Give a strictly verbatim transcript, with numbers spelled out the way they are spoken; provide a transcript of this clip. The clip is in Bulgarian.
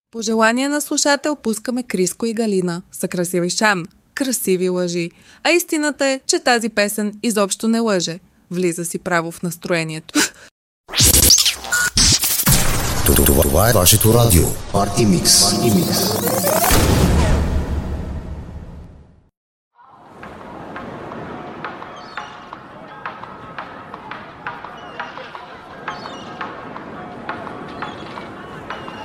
По желание на слушател пускаме Криско и Галина са красиви шам, красиви лъжи. А истината е, че тази песен изобщо не лъже. Влиза си право в настроението. Това е вашето радио. Парти Микс.